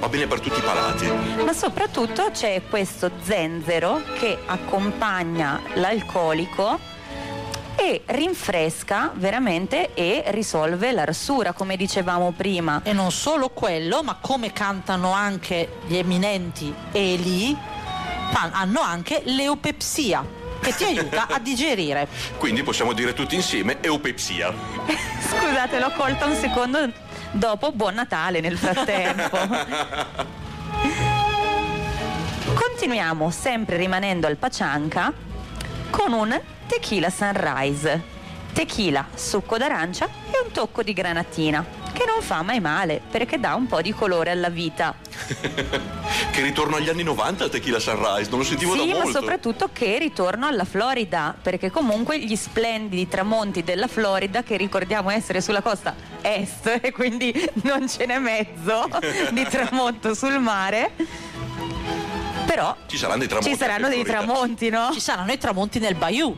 va bene per tutti i palati. Ma soprattutto c'è questo zenzero che accompagna l'alcolico e rinfresca veramente e risolve l'arsura, come dicevamo prima. E non solo quello, ma come cantano anche gli eminenti Eli, hanno anche l'eupepsia, che ti aiuta a digerire. Quindi possiamo dire tutti insieme eupepsia. Scusate, l'ho colta un secondo dopo. Buon Natale nel frattempo. Continuiamo sempre rimanendo al Pachanca con un Tequila Sunrise. Tequila, succo d'arancia e un tocco di granatina, che non fa mai male perché dà un po' di colore alla vita. Che ritorno agli anni 90 il Tequila Sunrise, non lo sentivo da molto. Sì, ma soprattutto che ritorno alla Florida, perché comunque gli splendidi tramonti della Florida, che ricordiamo essere sulla costa est e quindi non ce n'è mezzo di tramonto sul mare, però ci saranno dei tramonti, ci saranno dei tramonti, no? Ci saranno i tramonti nel Bayou.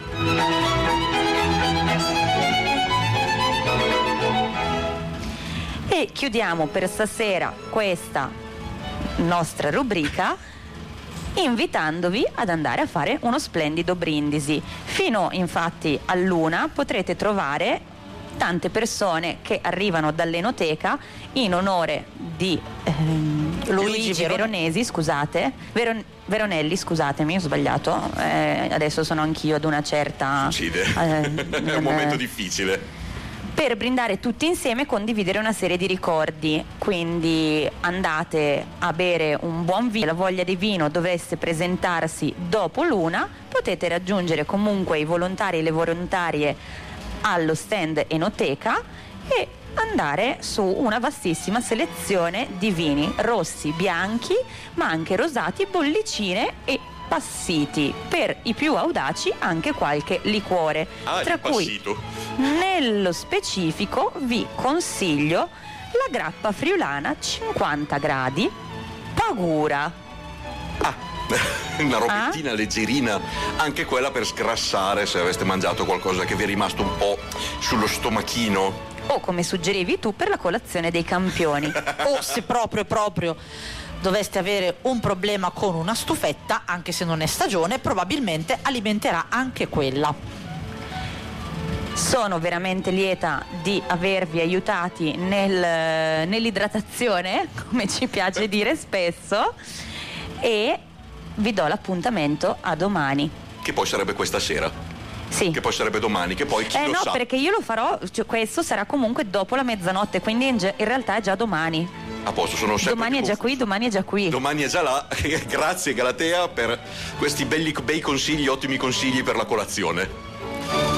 E chiudiamo per stasera questa nostra rubrica invitandovi ad andare a fare uno splendido brindisi. Fino infatti all'una potrete trovare tante persone che arrivano dall'Enoteca in onore di Luigi Veronesi, scusate, Veronelli, scusatemi, ho sbagliato, adesso sono anch'io ad una certa... Succede, è un momento difficile. Per brindare tutti insieme e condividere una serie di ricordi. Quindi andate a bere un buon vino, la voglia di vino dovesse presentarsi dopo l'una, potete raggiungere comunque i volontari e le volontarie allo stand Enoteca e andare su una vastissima selezione di vini rossi, bianchi, ma anche rosati, bollicine e passiti. Per i più audaci anche qualche liquore, tra cui nello specifico vi consiglio la grappa friulana 50 gradi Pagura. Una robettina leggerina, anche quella per sgrassare se aveste mangiato qualcosa che vi è rimasto un po' sullo stomachino. O come suggerivi tu, per la colazione dei campioni. O se proprio doveste avere un problema con una stufetta, anche se non è stagione, probabilmente alimenterà anche quella. Sono veramente lieta di avervi aiutati nell'idratazione, come ci piace dire spesso, e vi do l'appuntamento a domani. Che poi sarebbe questa sera. Sì. Che poi sarebbe domani, che poi chi lo sa. No, perché io lo farò, cioè, questo sarà comunque dopo la mezzanotte, quindi in realtà è già domani. A posto, sono sempre domani è già qui, domani è già qui. Domani è già là. Grazie Galatea per questi bei consigli, ottimi consigli per la colazione.